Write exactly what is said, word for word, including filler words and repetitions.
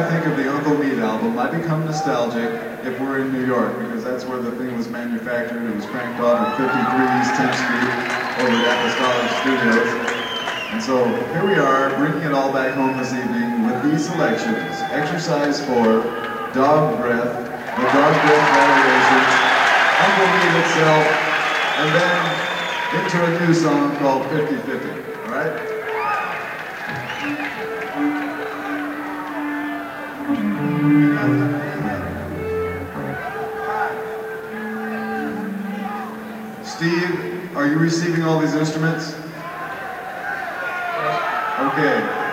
I think of the Uncle Meat album, I become nostalgic if we're in New York, because that's where the thing was manufactured. It was cranked on at fifty-three East tenth Street over at Apostolic Studios. And so here we are, bringing it all back home this evening with these selections. Exercise four, Dog Breath, the Dog Breath variation, Uncle Meat itself, and then into a new song called fifty fifty, all right? Steve, are you receiving all these instruments? Okay.